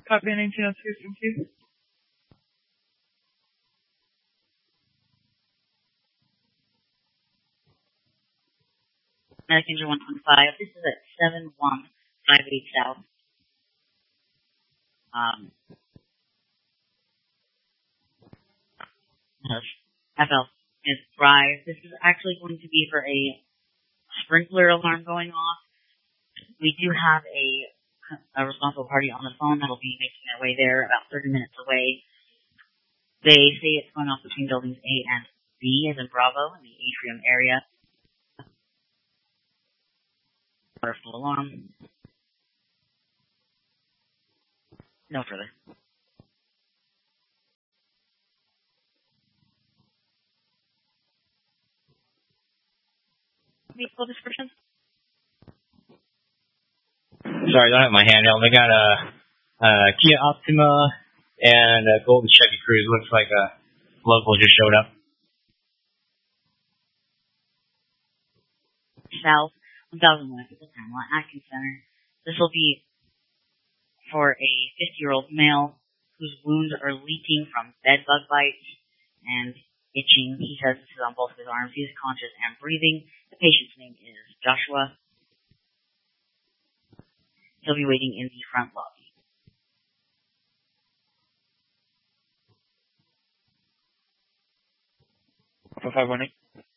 Copy 1902, thank you. American 125. This is at 7158 South. FL is Thrive. This is actually going to be for a sprinkler alarm going off. We do have a responsible party on the phone that'll be making their way there about 30 minutes away. They say it's going off between buildings A and B, as in Bravo, in the atrium area. Full alarm. No further. Vehicle description? Sorry, I don't have my handheld. I got a Kia Optima and a Golden Chevy Cruze. Looks like a local just showed up. South 1001 at the Pamela Atkins Center. This will be for a 50-year-old male whose wounds are leaking from bed bug bites and itching. He says this is on both of his arms. He is conscious and breathing. The patient's name is Joshua. He'll be waiting in the front lobby. 4518.